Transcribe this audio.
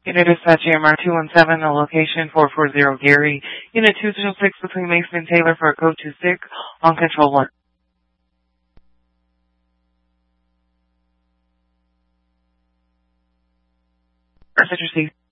Unit Dispatch AMR 217, the location 440 Gary. Unit 206 between Mason and Taylor for a code 26 on control 1. Message received.